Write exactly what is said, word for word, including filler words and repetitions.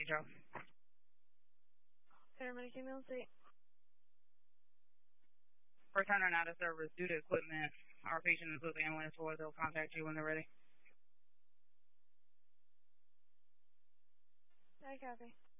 need y'all. Paramedic ambulance eight. Returning out of service due to equipment. Our patient is with the ambulance for. They'll contact you when they're ready. I copy.